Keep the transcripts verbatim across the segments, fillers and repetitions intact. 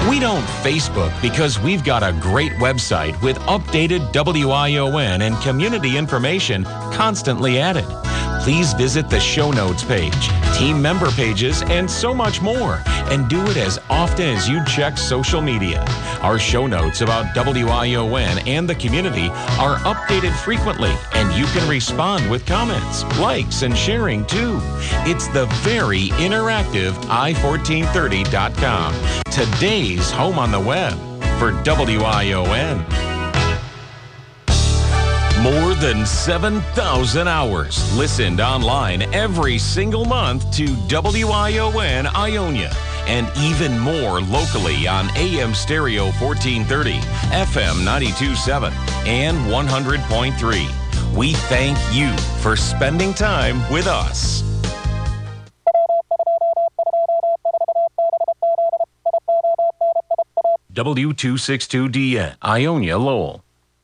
We don't Facebook because we've got a great website with updated W I O N and community information constantly added. Please visit the show notes page, team member pages, and so much more. And do it as often as you check social media. Our show notes about W I O N and the community are updated frequently, and you can respond with comments, likes, and sharing too. It's the very interactive i fourteen thirty dot com, today's home on the web for W I O N. More than seven thousand hours listened online every single month to W I O N Ionia, and even more locally on A M Stereo fourteen thirty, F M ninety-two point seven, and one hundred point three. We thank you for spending time with us. W two sixty-two D N, Ionia, Lowell.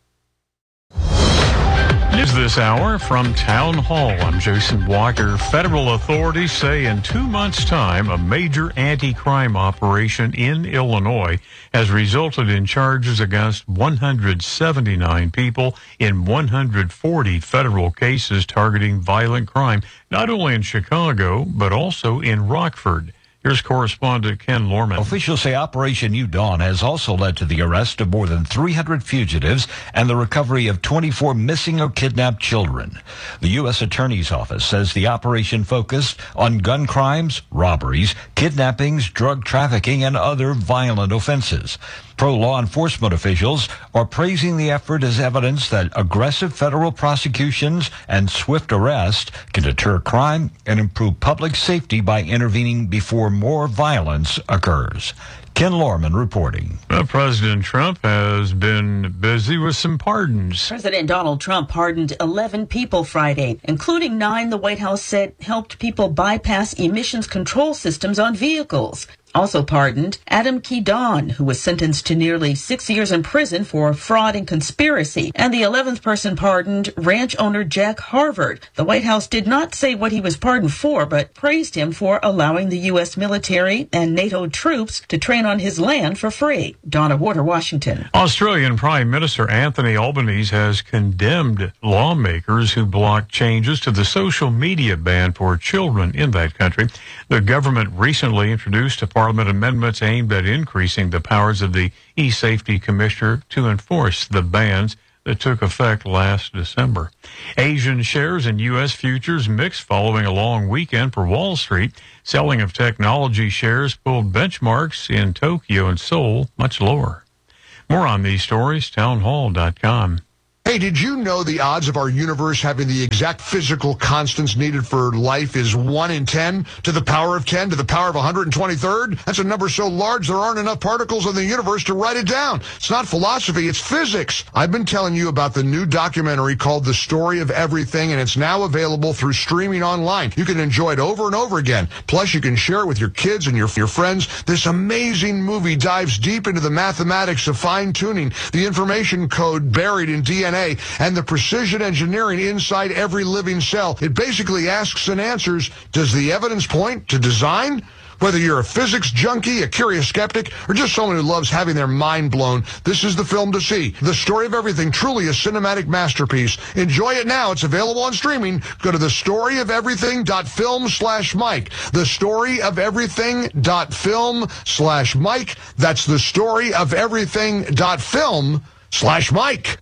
News this hour from Town Hall. I'm Jason Walker. Federal authorities say in two months' time, a major anti-crime operation in Illinois has resulted in charges against one hundred seventy-nine people in one hundred forty federal cases targeting violent crime, not only in Chicago, but also in Rockford. Here's correspondent Ken Lorman. Officials say Operation New Dawn has also led to the arrest of more than three hundred fugitives and the recovery of twenty-four missing or kidnapped children. The U S Attorney's Office says the operation focused on gun crimes, robberies, kidnappings, drug trafficking, and other violent offenses. Pro-law enforcement officials are praising the effort as evidence that aggressive federal prosecutions and swift arrest can deter crime and improve public safety by intervening before more violence occurs. Ken Lorman reporting. Well, President Trump has been busy with some pardons. President Donald Trump pardoned eleven people Friday, including nine the White House said helped people bypass emissions control systems on vehicles. Also pardoned Adam Kedon, who was sentenced to nearly six years in prison for fraud and conspiracy. And the eleventh person pardoned, ranch owner Jack Harvard. The White House did not say what he was pardoned for, but praised him for allowing the U S military and NATO troops to train on his land for free. Donna Warder, Washington. Australian Prime Minister Anthony Albanese has condemned lawmakers who blocked changes to the social media ban for children in that country. The government recently introduced a Parliament amendments aimed at increasing the powers of the e-safety commissioner to enforce the bans that took effect last December. Asian shares in U S futures mixed following a long weekend for Wall Street. Selling of technology shares pulled benchmarks in Tokyo and Seoul much lower. More on these stories, townhall dot com. Hey, did you know the odds of our universe having the exact physical constants needed for life is one in ten to the power of ten to the power of one hundred twenty-third? That's a number so large there aren't enough particles in the universe to write it down. It's not philosophy, it's physics. I've been telling you about the new documentary called The Story of Everything, and it's now available through streaming online. You can enjoy it over and over again. Plus, you can share it with your kids and your, your friends. This amazing movie dives deep into the mathematics of fine-tuning, the information code buried in D N A, and the precision engineering inside every living cell. It basically asks and answers, does the evidence point to design? Whether you're a physics junkie, a curious skeptic, or just someone who loves having their mind blown, this is the film to see. The Story of Everything, truly a cinematic masterpiece. Enjoy it now. It's available on streaming. Go to the story of everything dot film slash Mike. The story of everything dot film slash Mike. That's the story of everything dot film slash Mike.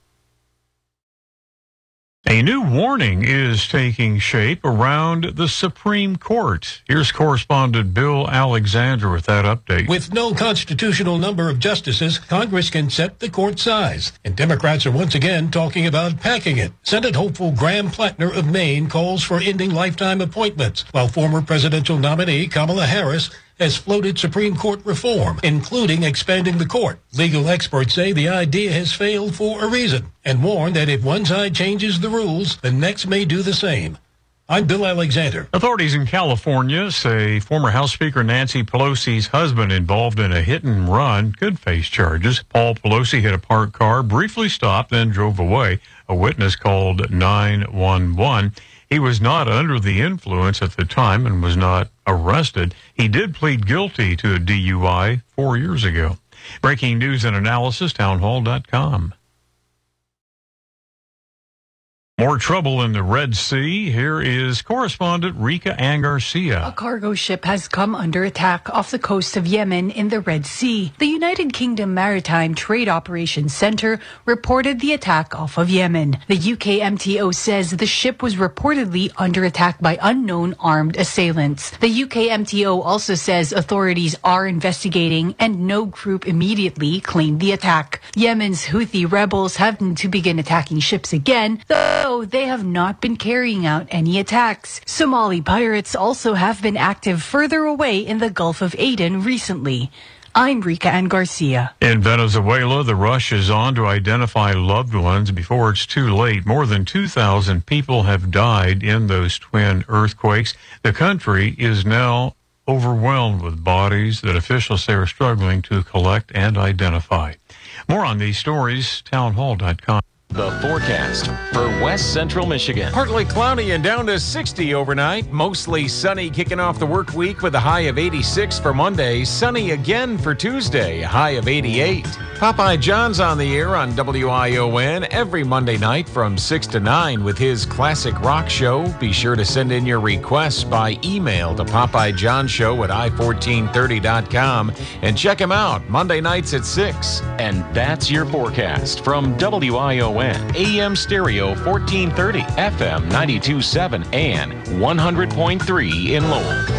A new warning is taking shape around the Supreme Court. Here's correspondent Bill Alexander with that update. With no constitutional number of justices, Congress can set the court size. And Democrats are once again talking about packing it. Senate hopeful Graham Plattner of Maine calls for ending lifetime appointments, while former presidential nominee Kamala Harris has floated Supreme Court reform, including expanding the court. Legal experts say the idea has failed for a reason and warn that if one side changes the rules, the next may do the same. I'm Bill Alexander. Authorities in California say former House Speaker Nancy Pelosi's husband involved in a hit and run could face charges. Paul Pelosi hit a parked car, briefly stopped, then drove away. A witness called nine one one. He was not under the influence at the time and was not arrested. He did plead guilty to a D U I four years ago. Breaking news and analysis, townhall dot com. More trouble in the Red Sea. Here is correspondent Rika Ann Garcia. A cargo ship has come under attack off the coast of Yemen in the Red Sea. The United Kingdom Maritime Trade Operations Center reported the attack off of Yemen. The U K M T O says the ship was reportedly under attack by unknown armed assailants. The U K M T O also says authorities are investigating and no group immediately claimed the attack. Yemen's Houthi rebels have to begin attacking ships again, though they have not been carrying out any attacks. Somali pirates also have been active further away in the Gulf of Aden recently. I'm Rika Ann Garcia. In Venezuela, the rush is on to identify loved ones before it's too late. More than two thousand people have died in those twin earthquakes. The country is now overwhelmed with bodies that officials say are struggling to collect and identify. More on these stories, townhall dot com. The forecast for West Central Michigan. Partly cloudy and down to sixty overnight. Mostly sunny kicking off the work week with a high of eighty-six for Monday. Sunny again for Tuesday, a high of eighty-eight. Popeye John's on the air on W I O N every Monday night from six to nine with his classic rock show. Be sure to send in your requests by email to Popeye John Show at i fourteen thirty dot com and check him out Monday nights at six. And that's your forecast from W I O N. A M Stereo fourteen thirty, F M ninety-two point seven, and one hundred point three in Lowell.